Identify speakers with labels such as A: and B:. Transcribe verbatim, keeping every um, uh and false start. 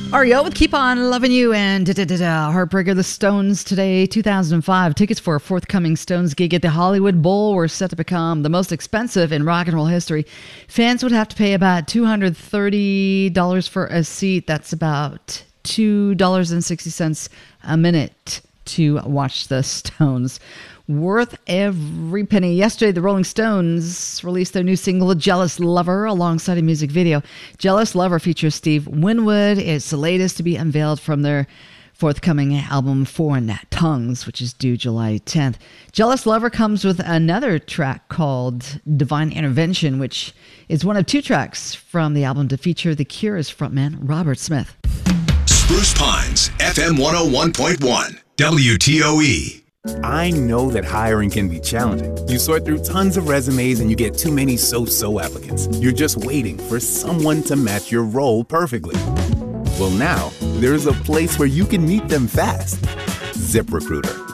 A: R E O with Keep On Loving You and da, da, da, da. Heartbreaker, the Stones today, two thousand five. Tickets for a forthcoming Stones gig at the Hollywood Bowl were set to become the most expensive in rock and roll history. Fans would have to pay about two hundred thirty dollars for a seat. That's about two dollars and sixty cents a minute to watch the Stones. Worth every penny. Yesterday, the Rolling Stones released their new single, Jealous Lover, alongside a music video. Jealous Lover features Steve Winwood. It's the latest to be unveiled from their forthcoming album, Foreign Tongues, which is due July tenth. Jealous Lover comes with another track called Divine Intervention, which is one of two tracks from the album to feature The Cure's frontman, Robert Smith.
B: Spruce Pines, F M one oh one point one, W T O E.
C: I know that hiring can be challenging. You sort through tons of resumes and you get too many so-so applicants. You're just waiting for someone to match your role perfectly. Well, now, there's a place where you can meet them fast. ZipRecruiter.